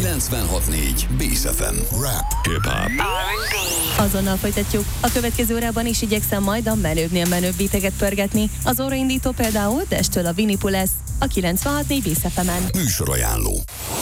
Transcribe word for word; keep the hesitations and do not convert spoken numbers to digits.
kilencvenhat négy Bész ef em. Rap, hip-hop. Azonnal folytatjuk. A következő órában is igyekszem majd a menőbbnél menőbb beateket pörgetni. Az óraindító például Destől a Winnie Pooh lesz. A kilencvenhat négy Bész ef emen. Műsorajánló.